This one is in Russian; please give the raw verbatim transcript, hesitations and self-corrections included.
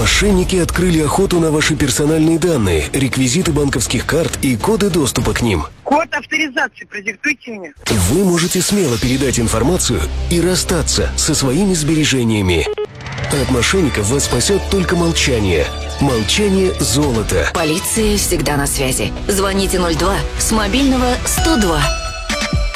Мошенники открыли охоту на ваши персональные данные, реквизиты банковских карт и коды доступа к ним. Код авторизации продиктуйте мне. Вы можете смело передать информацию и расстаться со своими сбережениями. От мошенников вас спасет только молчание. Молчание – золото. Полиция всегда на связи. Звоните ноль два с мобильного сто два.